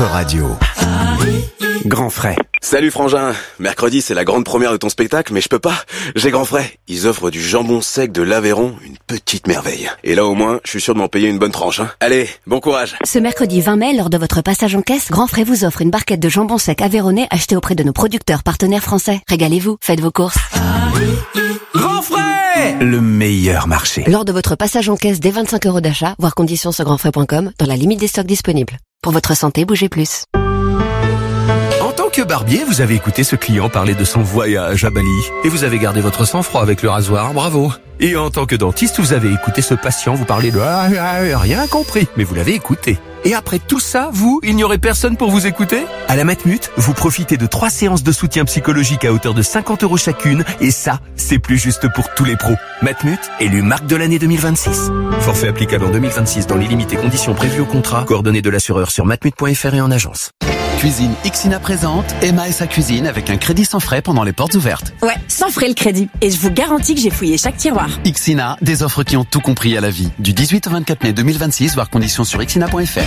votre radio. Grand frais. Salut Frangin, mercredi c'est la grande première de ton spectacle, mais je peux pas, j'ai grand frais. Ils offrent du jambon sec de l'Aveyron, une petite merveille. Et là au moins, je suis sûr de m'en payer une bonne tranche. Hein. Allez, bon courage. Ce mercredi 20 mai, lors de votre passage en caisse, Grand Frais vous offre une barquette de jambon sec aveyronnais achetée auprès de nos producteurs partenaires français. Régalez-vous, faites vos courses. Grand frais, le meilleur marché. Lors de votre passage en caisse dès 25 € d'achat, voir conditions sur grandfrais.com, dans la limite des stocks disponibles. Pour votre santé, bougez plus. En tant que barbier, vous avez écouté ce client parler de son voyage à Bali. Et vous avez gardé votre sang-froid avec le rasoir, bravo. Et en tant que dentiste, vous avez écouté ce patient vous parler de rien compris. Mais vous l'avez écouté. Et après tout ça, il n'y aurait personne pour vous écouter? À la Matmut, vous profitez de 3 séances de soutien psychologique à hauteur de 50 € chacune. Et ça, c'est plus juste pour tous les pros. Matmut, élu marque de l'année 2026. Forfait applicable en 2026 dans les limites et conditions prévues au contrat. Coordonnées de l'assureur sur matmut.fr et en agence. Cuisine Ixina présente Emma et sa cuisine avec un crédit sans frais pendant les portes ouvertes. Ouais, sans frais le crédit. Et je vous garantis que j'ai fouillé chaque tiroir. Ixina, des offres qui ont tout compris à la vie. Du 18 au 24 mai 2026, voir conditions sur ixina.fr.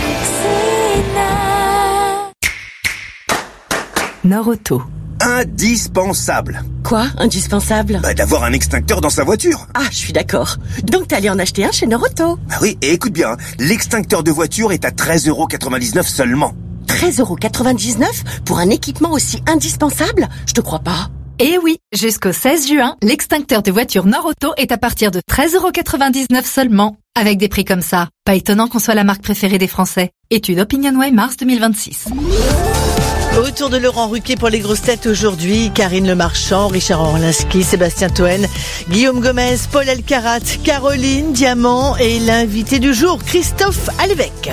Nord-Auto. Indispensable. Quoi, indispensable? D'avoir un extincteur dans sa voiture. Ah, je suis d'accord. Donc t'es allé en acheter un chez Nord-Auto. Oui, et écoute bien, l'extincteur de voiture est à 13,99 € seulement. 13,99 € pour un équipement aussi indispensable? Je te crois pas. Eh oui, jusqu'au 16 juin, l'extincteur de voiture Nord-Auto est à partir de 13,99 € seulement. Avec des prix comme ça, pas étonnant qu'on soit la marque préférée des Français. Étude OpinionWay mars 2026. Autour de Laurent Ruquier pour les grosses têtes aujourd'hui, Karine Le Marchand, Richard Orlinski, Sébastien Toen, Guillaume Gomez, Paul Elkarat, Caroline Diamant et l'invité du jour, Christophe Alévèque.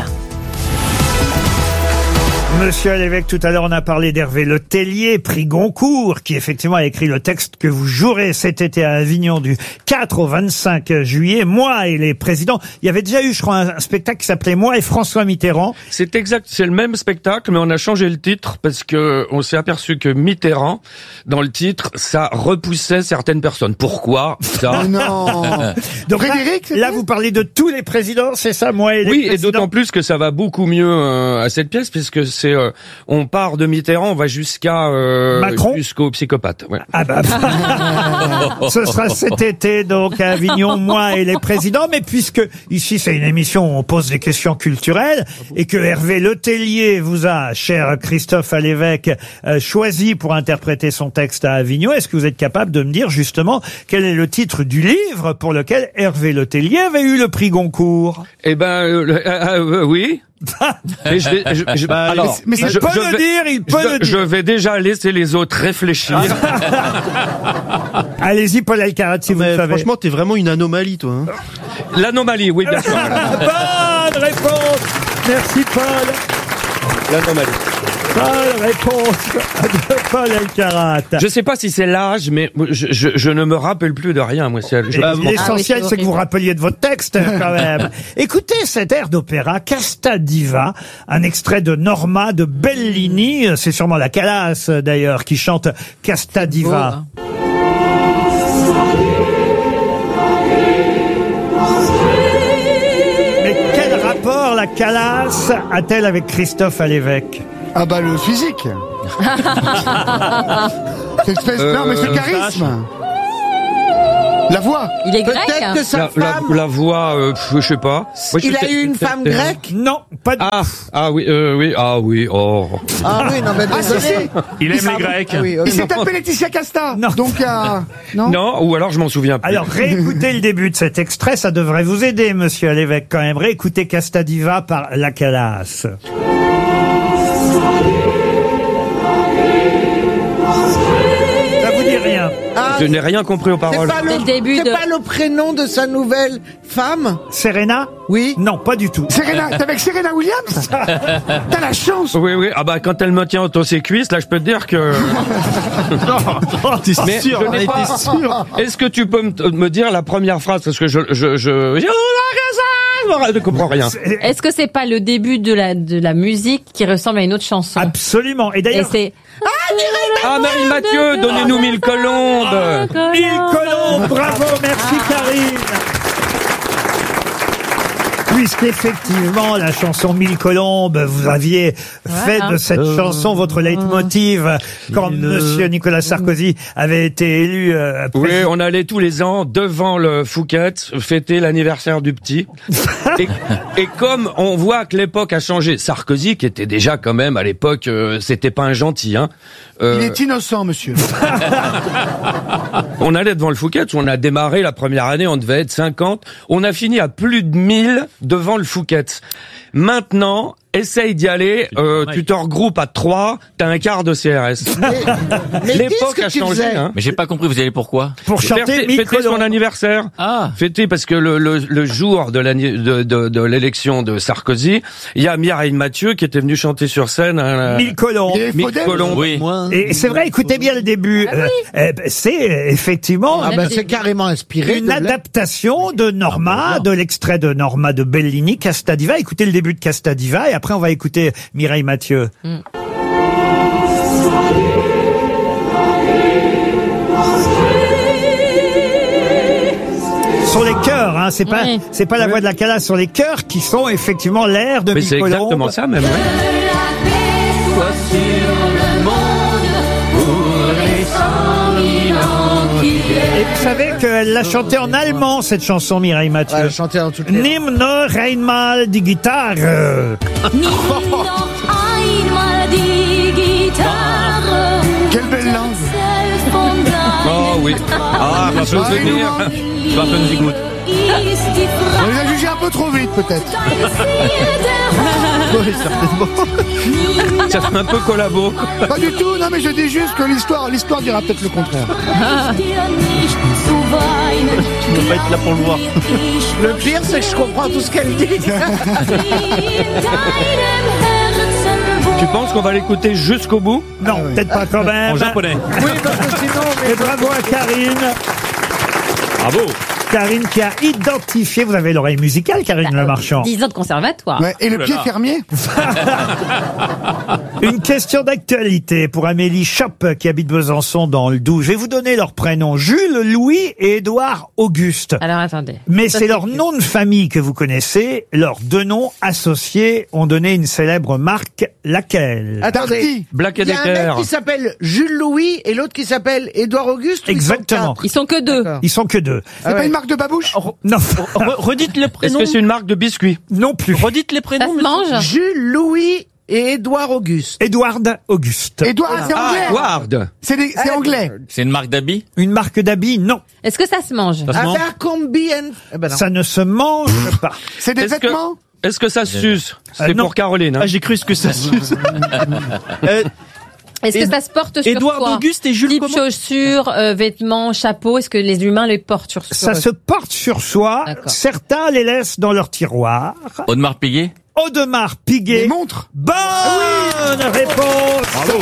Monsieur Alévèque, tout à l'heure, on a parlé d'Hervé Le Tellier, prix Goncourt, qui effectivement a écrit le texte que vous jouerez cet été à Avignon du 4 au 25 juillet. Moi et les présidents. Il y avait déjà eu, je crois, un spectacle qui s'appelait Moi et François Mitterrand. C'est exact, c'est le même spectacle, mais on a changé le titre parce que on s'est aperçu que Mitterrand, dans le titre, ça repoussait certaines personnes. Pourquoi ça? Non. Donc Frédéric, là, vous parlez de tous les présidents, c'est ça, moi et les présidents. Oui, et d'autant plus que ça va beaucoup mieux à cette pièce, puisque on part de Mitterrand, on va jusqu'à Macron, jusqu'au psychopathe. Ouais. Ah bah, ce sera cet été donc à Avignon, moi et les présidents. Mais puisque ici c'est une émission où on pose des questions culturelles et que Hervé Le Tellier vous a, cher Christophe Alévèque, choisi pour interpréter son texte à Avignon, est-ce que vous êtes capable de me dire justement quel est le titre du livre pour lequel Hervé Le Tellier avait eu le prix Goncourt? Eh ben oui. Mais alors, mais il peut le dire. Je vais déjà laisser les autres réfléchir. Allez-y, Paul Elkarat, si vous le savez. Franchement, t'es vraiment une anomalie, toi. Hein. L'anomalie, oui, bien sûr. Bonne réponse. Merci, Paul. L'anomalie. Bonne réponse de Paul Elkarat. Je sais pas si c'est l'âge, mais je ne me rappelle plus de rien, moi. L'essentiel, c'est que vous rappeliez de votre texte, quand même. Écoutez cet air d'opéra, Casta Diva, un extrait de Norma de Bellini. C'est sûrement la Calas, d'ailleurs, qui chante Casta Diva. Oh. Mais quel rapport la Calas a-t-elle avec Christophe Alévèque? Ah bah le physique. Non mais c'est le charisme. La voix. Il est grec. Peut-être que sa femme... La voix, je sais pas. Il a eu une femme grecque? Non, pas du tout. Oui, oh. Ah oui, non mais désolé. Il aime les Grecs. Ah oui, il s'est tapé Laetitia Casta. Non. Donc, non, ou alors je m'en souviens plus. Alors, réécoutez le début de cet extrait, ça devrait vous aider, monsieur Alévèque, quand même. Réécoutez Casta Diva par la Calas. Ça vous dit rien? Je n'ai rien compris aux paroles. C'est pas le prénom de sa nouvelle femme? Serena? Oui. Non, pas du tout. Serena, t'es avec Serena Williams? T'as la chance. Oui. Ah bah quand elle me tient entre ses cuisses, là je peux te dire que. Non, t'es sûr, on était sûr. Est-ce que tu peux me dire la première phrase parce que je ne comprends rien. Est-ce que c'est pas le début de la musique qui ressemble à une autre chanson? Absolument. Et d'ailleurs. Marie Mathieu, donnez-nous 1000 colombes. 1000 colombes, bravo, merci Karine. Puisqu'effectivement, la chanson Mille Colombes, vous aviez fait de cette chanson votre leitmotiv quand Monsieur Nicolas Sarkozy avait été élu Oui, on allait tous les ans devant le Fouquet fêter l'anniversaire du petit. et comme on voit que l'époque a changé, Sarkozy, qui était déjà quand même à l'époque, c'était pas un gentil, hein. Il est innocent, monsieur. On allait devant le Fouquet, on a démarré la première année, on devait être 50, on a fini à plus de 1000 devant le Fouquet. Maintenant, essaye d'y aller, tu te regroupes à 3, t'as un quart de CRS. Mais L'époque a changé, hein. Mais j'ai pas compris, vous y allez pourquoi? Pour chanter fêter son anniversaire. Fêter parce que le jour de l'élection de Sarkozy, il y a Mireille Mathieu qui était venue chanter sur scène. Mille Colombes. Mille Colombes. Oui. Et c'est vrai, écoutez bien le début. C'est effectivement c'est carrément inspiré une adaptation de Norma, de l'extrait de Norma de Bellini, Casta Diva. Écoutez le début de Casta Diva et après on va écouter Mireille Mathieu. Sur les chœurs, hein, c'est pas la voix de la calasse, sur les chœurs qui sont effectivement l'air de Mille Colombes. Mais c'est exactement ça même, Et vous savez qu'elle l'a chantée en allemand, cette chanson, Mireille Mathieu. Elle chantait en toutes les... Nimm noch einmal die Gitarre. Quelle belle langue. Oh oui. Ah, ma souvenir. On les a jugés un peu trop vite, peut-être. Oui, certainement. Ça fait un peu collabo. Pas du tout, non mais je dis juste que l'histoire dira peut-être le contraire. Tu ne peux pas être là pour le voir. Le pire, c'est que je comprends tout ce qu'elle dit. Tu penses qu'on va l'écouter jusqu'au bout? Non, peut-être pas quand même. En japonais. Oui, parce que sinon... Et bravo à Karine. Bravo. Karine qui a identifié, vous avez l'oreille musicale, Karine Le Marchand. 10 ans de conservatoire. Ouais, et le pied fermier. Une question d'actualité pour Amélie Chopp qui habite Besançon dans le Doubs. Je vais vous donner leurs prénoms. Jules, Louis et Édouard Auguste. Alors attendez. Mais c'est leur nom de famille que vous connaissez. Leurs deux noms associés ont donné une célèbre marque. Laquelle? Attendez. Black Il y a un Decker. mec qui s'appelle Jules Louis et l'autre qui s'appelle Édouard Auguste. Exactement. Ils sont que deux. Ils sont que deux. C'est pas une marque de babouche? Non. Redites les Est-ce prénoms. que c'est une marque de biscuits? Non plus. Redites les Ça prénoms. se mange. Jules Louis et Édouard Auguste. Édouard Auguste. Édouard, c'est Ah, anglais. Edward. C'est anglais. C'est une marque d'habits? Une marque d'habits? Non. Est-ce que ça se mange? Ça se mange. Abercrombie and... Eh ben non. Ça ne se mange pas. C'est des Est-ce que- vêtements. Est-ce que ça se suce? C'est non. pour Caroline, hein. Ah, j'ai cru ce que ça suce. Est-ce que ça se porte sur Édouard quoi? Auguste et Jules Type comment? chaussures, vêtements, chapeaux, est-ce que les humains les portent sur soi? Ça se porte sur soi. D'accord. Certains les laissent dans leur tiroir. Audemars Piguet? Audemars Piguet. Des montres. Bonne réponse Bravo.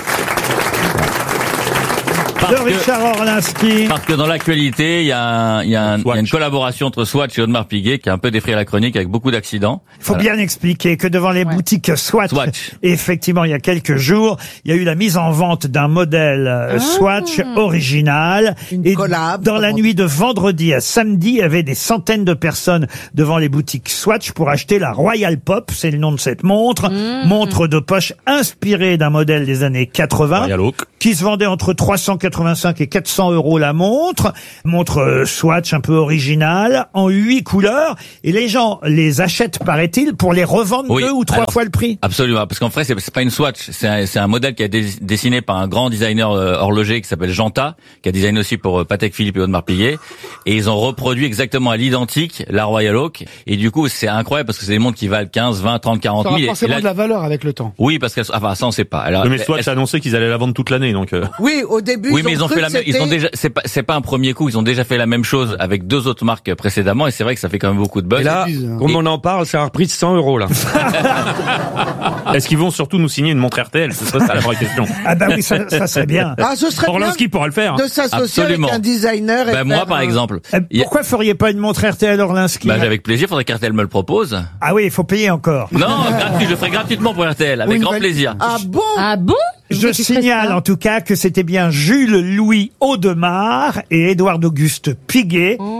de Richard Orlinski. Parce que dans l'actualité, il y a une collaboration entre Swatch et Audemars Piguet qui a un peu défrayé la chronique avec beaucoup d'accidents. Il faut bien expliquer que devant les boutiques Swatch, effectivement, il y a quelques jours, il y a eu la mise en vente d'un modèle Swatch original. Une collab. Dans la nuit de vendredi à samedi, il y avait des centaines de personnes devant les boutiques Swatch pour acheter la Royal Pop, c'est le nom de cette montre. Montre de poche inspirée d'un modèle des années 80. Royal Oak. Qui se vendait entre 385 et 400 € la montre. Montre Swatch un peu originale, en 8 couleurs. Et les gens les achètent, paraît-il, pour les revendre 2 ou 3 fois le prix. Absolument, parce qu'en fait, c'est pas une Swatch, c'est un modèle qui a été dessiné par un grand designer horloger qui s'appelle Janta, qui a designé aussi pour Patek Philippe et Audemars Piguet. Et ils ont reproduit exactement à l'identique la Royal Oak. Et du coup, c'est incroyable parce que c'est des montres qui valent 15, 20, 30, 40 Ça 000. aura forcément de la valeur avec le temps. Oui, parce qu'elles, enfin, ça on sait pas. Alors, Oui, mais Swatch a annoncé qu'ils allaient la vendre toute l'année, donc. Oui, au début. Oui, mais ils ont fait la même. Ils ont déjà. C'est pas un premier coup. Ils ont déjà fait la même chose avec 2 autres marques précédemment, et c'est vrai que ça fait quand même beaucoup de buzz. Et là, comme on en parle, ça a repris de 100 € là. Est-ce qu'ils vont surtout nous signer une montre RTL? C'est ça la vraie question. Ah bah oui, ça serait bien. Ah, ce serait bien Orlinski pourra le faire. de s'associer avec Absolument. un designer. Et Ben, moi, faire par un- exemple. Pourquoi feriez pas une montre RTL Orlinski? Bah, avec plaisir. Faudrait qu'RTL me le propose. Ah oui, il faut payer encore. Non, gratuit. Je le ferai gratuitement pour RTL, avec grand plaisir. Ah bon? Ah bon? Je signale en tout cas que c'était bien Jules Louis Audemars et Édouard Auguste Piguet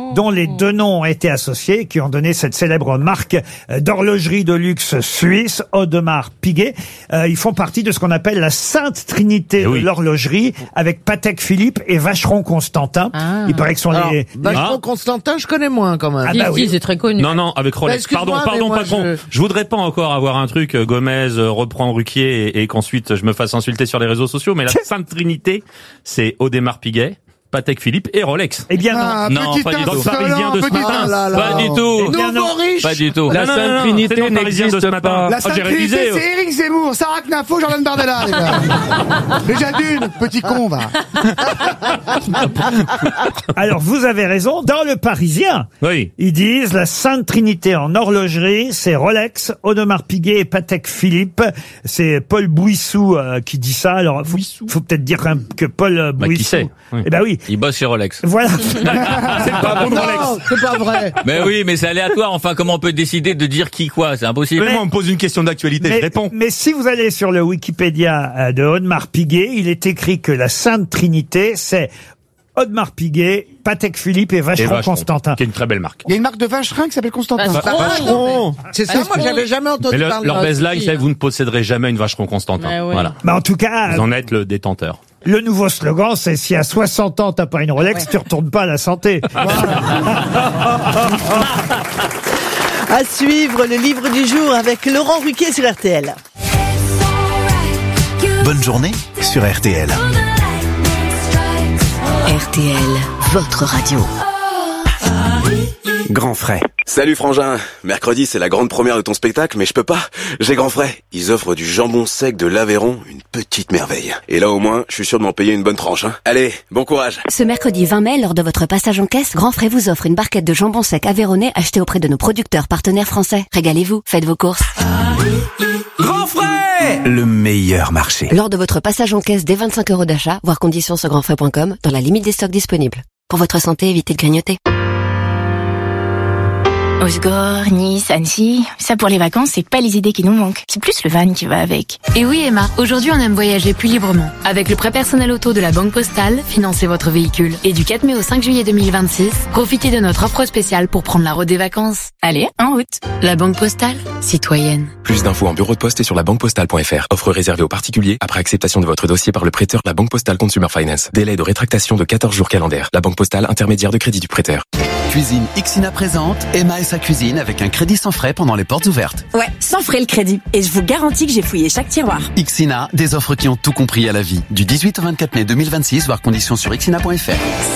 dont les deux noms ont été associés, qui ont donné cette célèbre marque d'horlogerie de luxe suisse, Audemars Piguet. Ils font partie de ce qu'on appelle la Sainte Trinité de l'horlogerie, avec Patek Philippe et Vacheron Constantin. Il paraît que sont les... Vacheron Constantin, je connais moins quand même. Ah bah oui. C'est très connu. Non, avec Rolex. Pardon, patron. Je voudrais pas encore avoir un truc, Gomez reprend Ruquier et qu'ensuite je me fasse insulter sur les réseaux sociaux, mais la Sainte Trinité, c'est Audemars Piguet, Patek Philippe et Rolex. Eh bien non, pas du tout. Dans le Parisien de ce matin. Pas du tout. Pas du tout. La Sainte Trinité n'existe pas. La Sainte Trinité, c'est Éric Zemmour, Sarah Knafo, Jordan Bardella, les gars. Déjà d'une, petit con, va. Alors, vous avez raison. Dans le Parisien, ils disent la Sainte Trinité en horlogerie, c'est Rolex, Audemars Piguet et Patek Philippe. C'est Paul Bouissou qui dit ça. Alors, faut peut-être dire quand même que Paul Bouissou... qui sait. Eh ben oui. Il bosse chez Rolex. Voilà. C'est pas bon Rolex. Non, c'est pas vrai. Mais oui, mais c'est aléatoire. Enfin, comment on peut décider de dire qui quoi? C'est impossible. Moi, on me pose une question d'actualité, je réponds. Mais si vous allez sur le Wikipédia de Audemars Piguet, il est écrit que la Sainte Trinité, c'est Audemars Piguet, Patek Philippe et Vacheron Constantin. Qui est une très belle marque. Il y a une marque de vacherin qui s'appelle Constantin. Vacheron. C'est ça, moi j'avais jamais entendu parler. Leur baseline, c'est vous ne posséderez jamais une Vacheron Constantin. Voilà. Bah en tout cas, vous en êtes le détenteur. Le nouveau slogan, c'est si à 60 ans t'as pas une Rolex, tu retournes pas à la santé. À suivre le livre du jour avec Laurent Ruquier sur RTL. Bonne journée sur RTL. RTL, votre radio. Grand frais. Salut frangin. Mercredi, c'est la grande première de ton spectacle, mais je peux pas. J'ai grand frais. Ils offrent du jambon sec de l'Aveyron, une petite merveille. Et là, au moins, je suis sûr de m'en payer une bonne tranche. Allez, bon courage. Ce mercredi 20 mai, lors de votre passage en caisse, Grand Frais vous offre une barquette de jambon sec aveyronnais achetée auprès de nos producteurs partenaires français. Régalez-vous, faites vos courses. Grand frais, le meilleur marché. Lors de votre passage en caisse dès 25 € d'achat, voir conditions sur grandfrais.com, dans la limite des stocks disponibles. Pour votre santé, évitez de grignoter. Osgore, Nice, Annecy, ça pour les vacances, c'est pas les idées qui nous manquent. C'est plus le van qui va avec. Et oui Emma, aujourd'hui on aime voyager plus librement. Avec le prêt personnel auto de la Banque Postale, financez votre véhicule. Et du 4 mai au 5 juillet 2026, profitez de notre offre spéciale pour prendre la route des vacances. Allez, en route. La Banque Postale, citoyenne. Plus d'infos en bureau de poste et sur labanquepostale.fr. Offre réservée aux particuliers après acceptation de votre dossier par le prêteur La Banque Postale Consumer Finance. Délai de rétractation de 14 jours calendaires. La Banque Postale, intermédiaire de crédit du prêteur. Cuisine Xina présente Emma et sa cuisine avec un crédit sans frais pendant les portes ouvertes. Ouais, sans frais le crédit. Et je vous garantis que j'ai fouillé chaque tiroir. Xina, des offres qui ont tout compris à la vie. Du 18 au 24 mai 2026, voir conditions sur xina.fr.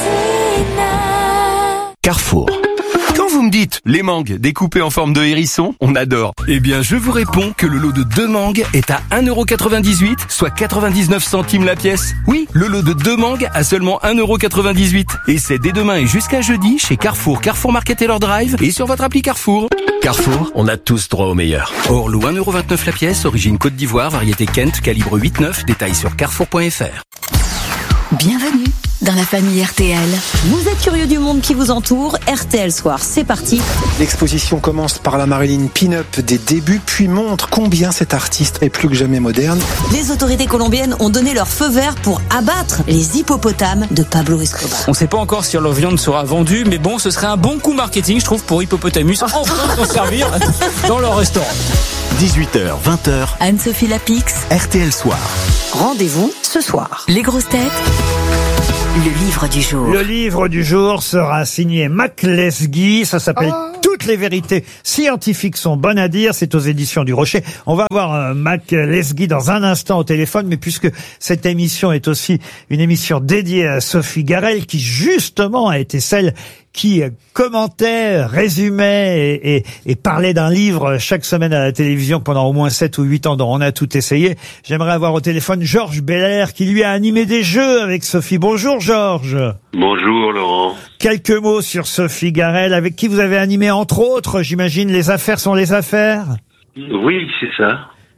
Carrefour. Quand vous me dites les mangues découpées en forme de hérisson, on adore. Eh bien, je vous réponds que le lot de 2 mangues est à 1,98 €, soit 99 centimes la pièce. Oui, le lot de 2 mangues à seulement 1,98 €. Et c'est dès demain et jusqu'à jeudi chez Carrefour, Carrefour Market Taylor Drive et sur votre appli Carrefour. Carrefour, on a tous droit au meilleur. Orlou 1,29 € la pièce, origine Côte d'Ivoire, variété Kent, calibre 8,9, détail sur carrefour.fr. Bienvenue dans la famille RTL. Vous êtes curieux du monde qui vous entoure, RTL Soir, c'est parti. L'exposition commence par la Marilyn Pin-Up des débuts, puis montre combien cet artiste est plus que jamais moderne. Les autorités colombiennes ont donné leur feu vert pour abattre les hippopotames de Pablo Escobar. On ne sait pas encore si leur viande sera vendue, mais bon, ce serait un bon coup marketing, je trouve, pour Hippopotamus, enfin s'en servir dans leur restaurant. 18h, 20h. Anne-Sophie Lapix. RTL Soir. Rendez-vous ce soir. Les grosses têtes. Le livre du jour. Le livre du jour sera signé Mac Lesguy. Ça s'appelle Toutes les vérités scientifiques sont bonnes à dire. C'est aux éditions du Rocher. On va voir Mac Lesguy dans un instant au téléphone, mais puisque cette émission est aussi une émission dédiée à Sophie Garel, qui justement a été celle qui commentait, résumait et parlait d'un livre chaque semaine à la télévision pendant au moins 7 ou 8 ans dont on a tout essayé. J'aimerais avoir au téléphone Georges Belair qui lui a animé des jeux avec Sophie. Bonjour Georges. Bonjour Laurent. Quelques mots sur Sophie Garel avec qui vous avez animé entre autres, j'imagine, Les Affaires sont les affaires. Oui, c'est ça.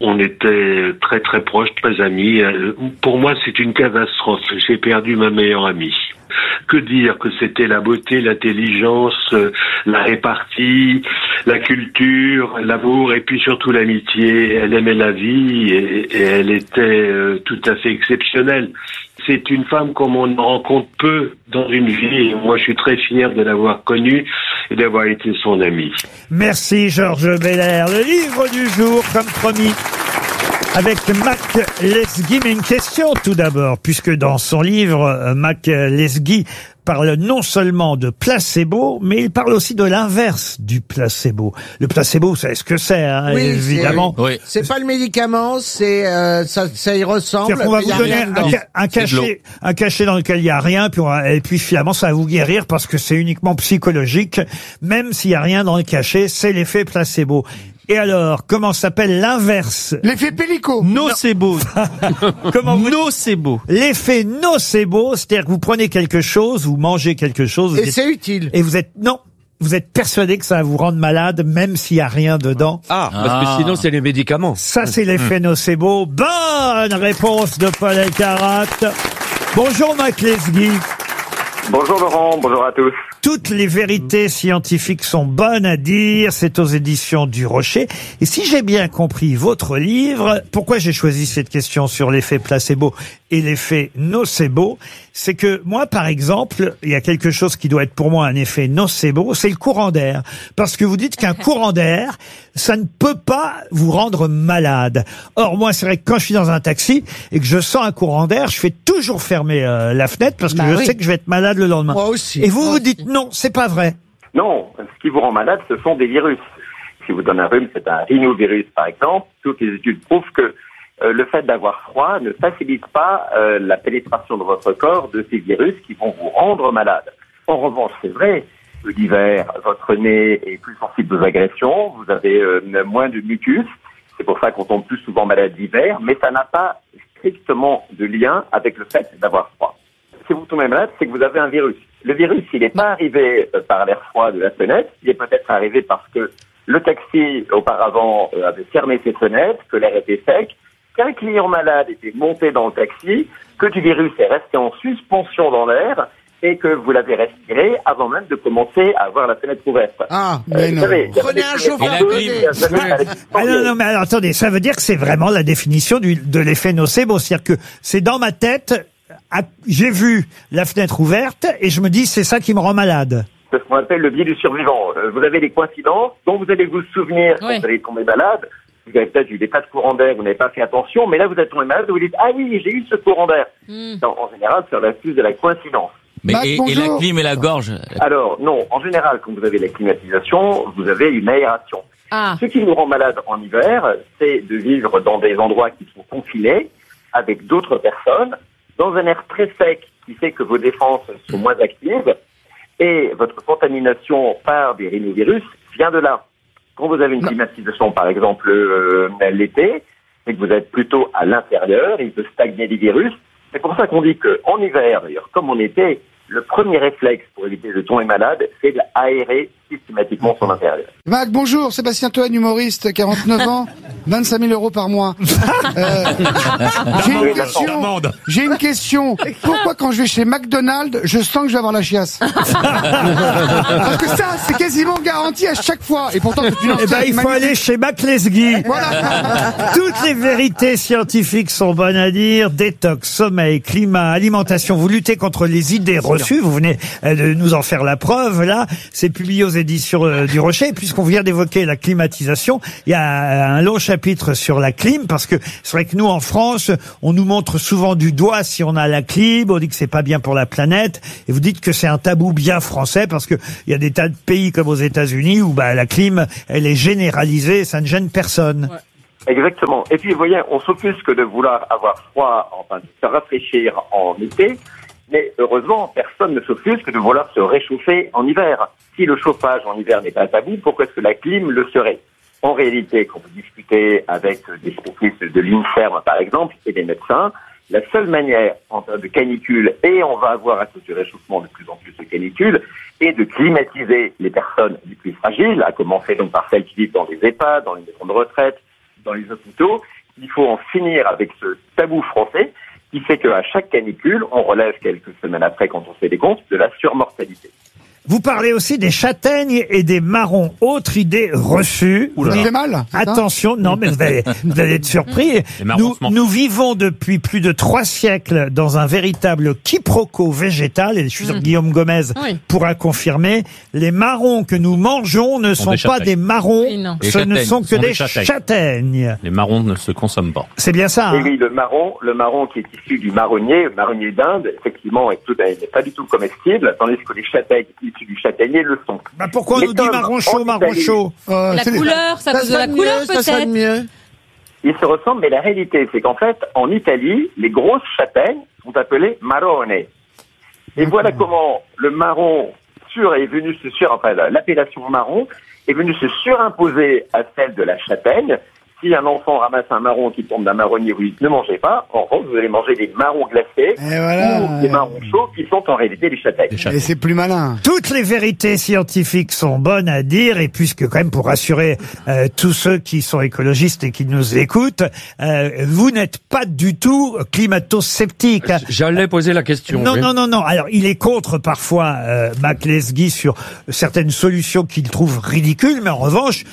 On était très très proches, très amis. Pour moi, c'est une catastrophe. J'ai perdu ma meilleure amie. Que dire que c'était la beauté, l'intelligence, la répartie, la culture, l'amour et puis surtout l'amitié. Elle aimait la vie et elle était tout à fait exceptionnelle. C'est une femme comme on en rencontre peu dans une vie. Et moi, je suis très fier de l'avoir connue et d'avoir été son amie. Merci Georges Belair. Le livre du jour, comme promis, avec Mac Lesguy. Mais une question tout d'abord, puisque dans son livre, Mac Lesguy parle non seulement de placebo, mais il parle aussi de l'inverse du placebo. Le placebo, vous savez ce que c'est, hein, Oui, évidemment. C'est pas le médicament, c'est ça y ressemble. C'est-à-dire qu'on va mais vous y a donner rien dedans. un cachet dans lequel il y a rien, et puis finalement ça va vous guérir parce que c'est uniquement psychologique, même s'il y a rien dans le cachet, c'est l'effet placebo. Et alors, comment s'appelle l'inverse? L'effet Pellico. Nocebo. Comment vous... Nocebo. L'effet nocebo, c'est-à-dire que vous prenez quelque chose, vous mangez quelque chose. Et c'est utile. Et vous êtes persuadé que ça va vous rendre malade, même s'il y a rien dedans. Parce que sinon c'est les médicaments. Ça, c'est l'effet nocebo. Bonne réponse de Paul Elkarat. Bonjour, Mac Lesguy. Bonjour Laurent, bonjour à tous. Toutes les vérités scientifiques sont bonnes à dire, c'est aux éditions du Rocher. Et si j'ai bien compris votre livre, pourquoi j'ai choisi cette question sur l'effet placebo et l'effet nocebo, c'est que moi, par exemple, il y a quelque chose qui doit être pour moi un effet nocebo, c'est le courant d'air. Parce que vous dites qu'un courant d'air, ça ne peut pas vous rendre malade. Or, moi, c'est vrai que quand je suis dans un taxi et que je sens un courant d'air, je fais toujours fermer la fenêtre parce que je sais que je vais être malade le lendemain. Moi aussi. Et vous dites non, c'est pas vrai. Non, ce qui vous rend malade, ce sont des virus. Si vous donne un rhume, c'est un rhinovirus, par exemple. Toutes les études prouvent que le fait d'avoir froid ne facilite pas la pénétration de votre corps de ces virus qui vont vous rendre malade. En revanche, c'est vrai, l'hiver, votre nez est plus sensible aux agressions, vous avez moins de mucus, c'est pour ça qu'on tombe plus souvent malade d'hiver, mais ça n'a pas strictement de lien avec le fait d'avoir froid. Si vous tombez malade, c'est que vous avez un virus. Le virus, il n'est pas arrivé par l'air froid de la fenêtre, il est peut-être arrivé parce que le taxi, auparavant, avait fermé ses fenêtres, que l'air était sec, qu'un client malade était monté dans le taxi, que du virus est resté en suspension dans l'air et que vous l'avez respiré avant même de commencer à avoir la fenêtre ouverte. Mais non. Prenez un chauffeur. Non, mais alors, attendez, ça veut dire que c'est vraiment la définition de l'effet nocebo. C'est-à-dire que c'est dans ma tête, j'ai vu la fenêtre ouverte et je me dis c'est ça qui me rend malade. C'est ce qu'on appelle le biais du survivant. Vous avez des coïncidences dont vous allez vous souvenir quand vous allez tomber malade. Vous avez peut-être eu des tas de courants d'air, vous n'avez pas fait attention, mais là vous êtes tombé malade, vous dites « Ah oui, j'ai eu ce courant d'air ». En général, ça relève plus de la coïncidence. Mais et la clim et la gorge? Alors non, en général, quand vous avez la climatisation, vous avez une aération. Ce qui nous rend malade en hiver, c'est de vivre dans des endroits qui sont confinés, avec d'autres personnes, dans un air très sec qui fait que vos défenses sont moins actives, et votre contamination par des rhinovirus vient de là. Quand vous avez une climatisation, par exemple, l'été, et que vous êtes plutôt à l'intérieur, il peut stagner des virus. C'est pour ça qu'on dit qu'en hiver, d'ailleurs, comme en été, le premier réflexe pour éviter de tomber malade, c'est d'aérer systématiquement son intérieur. Mac, bonjour, Sébastien Toen, humoriste, 49 ans, 25 000 euros par mois. J'ai une question. Pourquoi quand je vais chez McDonald's, je sens que je vais avoir la chiasse? Parce que ça, c'est quasiment garanti à chaque fois. Et pourtant, c'est une il faut aller chez Mac Lesguy. Toutes les vérités scientifiques sont bonnes à dire. Détox, sommeil, climat, alimentation. Vous luttez contre les idées reçues. Vous venez de nous en faire la preuve, là. C'est publié aux éditions du Rocher. Et puisqu'on vient d'évoquer la climatisation, il y a un long chapitre sur la clim, parce que c'est vrai que nous, en France, on nous montre souvent du doigt si on a la clim, on dit que c'est pas bien pour la planète, et vous dites que c'est un tabou bien français, parce que il y a des tas de pays comme aux États-Unis où la clim, elle est généralisée, ça ne gêne personne. Exactement. Et puis, vous voyez, on s'offusque de vouloir avoir froid, enfin, de se rafraîchir en été, mais heureusement, personne ne s'offusque de vouloir se réchauffer en hiver. Si le chauffage en hiver n'est pas tabou, pourquoi est-ce que la clim le serait? En réalité, quand vous discutez avec des spécialistes de l'INSERM, par exemple, et des médecins, la seule manière, en termes de canicule, et on va avoir à cause du réchauffement de plus en plus de canicules, est de climatiser les personnes les plus fragiles, à commencer donc par celles qui vivent dans les EHPAD, dans les maisons de retraite, dans les hôpitaux. Il faut en finir avec ce tabou français qui fait qu'à chaque canicule, on relève quelques semaines après, quand on fait des comptes, de la surmortalité. Vous parlez aussi des châtaignes et des marrons. Autre idée reçue. Vous avez mal? Attention, non, mais vous allez être surpris. Nous vivons depuis plus de 3 siècles dans un véritable quiproquo végétal, et je suis sûr que Guillaume Gomez pourra confirmer. Les marrons que nous mangeons ne sont pas des marrons, ce ne sont que des châtaignes. Les marrons ne se consomment pas. C'est bien ça. Et oui, le marron qui est issu du marronnier d'Inde, effectivement, n'est pas du tout comestible, tandis que les châtaignes du châtaignier le sont. Pourquoi on nous dit marron chaud? La couleur, ça cause de la couleur peut-être. Ils se ressemblent, mais la réalité, c'est qu'en fait, en Italie, les grosses châtaignes sont appelées marrone. Et voilà comment le marron l'appellation marron est venue se surimposer à celle de la châtaigne. Si un enfant ramasse un marron qui tombe d'un marronnier, vous dites ne mangez pas. En revanche, vous allez manger des marrons glacés ou des marrons chauds qui sont en réalité des châtaignes. Et c'est plus malin. Toutes les vérités scientifiques sont bonnes à dire, et puisque quand même pour rassurer tous ceux qui sont écologistes et qui nous écoutent, vous n'êtes pas du tout climato-sceptique. J'allais poser la question. Non. Alors il est contre parfois Mac Lesguy sur certaines solutions qu'il trouve ridicules, mais en revanche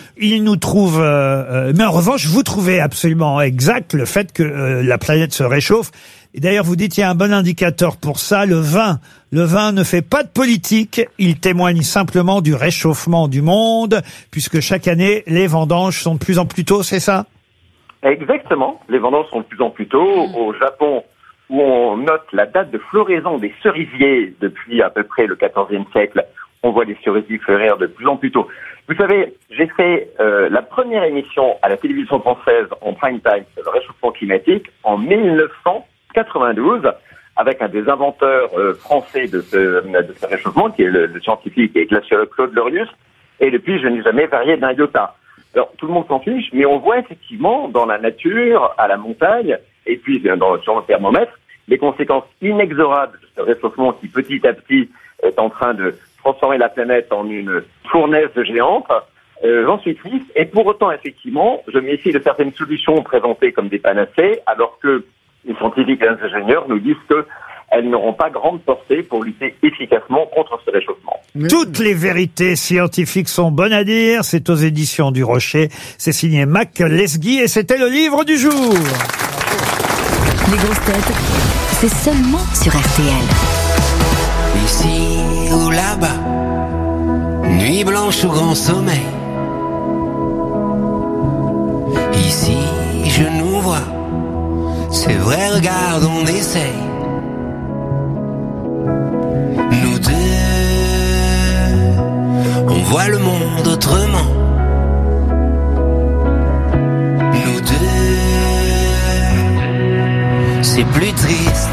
vous trouvez absolument exact le fait que la planète se réchauffe. Et d'ailleurs, vous dites, il y a un bon indicateur pour ça, le vin. Le vin ne fait pas de politique, il témoigne simplement du réchauffement du monde, puisque chaque année, les vendanges sont de plus en plus tôt, c'est ça? Exactement, les vendanges sont de plus en plus tôt. Au Japon, où on note la date de floraison des cerisiers depuis à peu près le XIVe siècle, on voit les cerisiers fleurir de plus en plus tôt. Vous savez, j'ai fait la première émission à la télévision française en prime time sur le réchauffement climatique en 1992 avec un des inventeurs français de ce réchauffement, qui est le scientifique et glaciologue Claude Lorius. Et depuis, je n'ai jamais varié d'un iota. Alors, tout le monde s'en fiche, mais on voit effectivement dans la nature, à la montagne, et puis sur le thermomètre, les conséquences inexorables de ce réchauffement qui petit à petit est en train de transformer la planète en une fournaise géante. J'en suis triste, et pour autant, effectivement, je me méfie de certaines solutions présentées comme des panacées, alors que les scientifiques et les ingénieurs nous disent qu'elles n'auront pas grande portée pour lutter efficacement contre ce réchauffement. Toutes les vérités scientifiques sont bonnes à dire, c'est aux éditions du Rocher, c'est signé Mac Lesguy, et c'était le livre du jour. Les grosses têtes, c'est seulement sur RTL. Ici ou là-bas, nuit blanche ou grand sommeil. Ici, je nous vois, c'est vrai, regarde, on essaye. Nous deux, on voit le monde autrement. Nous deux, c'est plus triste.